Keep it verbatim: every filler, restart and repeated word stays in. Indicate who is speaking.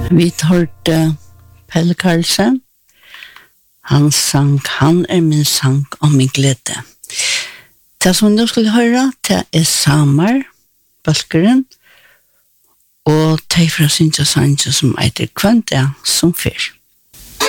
Speaker 1: Vi hørte Pelle Karlsen. Han sang Han er min sang om min glede. Det som vi nå skulle høre, det er Samar, Balkeren, og det er fra Sintja Sanja som eiter Kvante som fyr.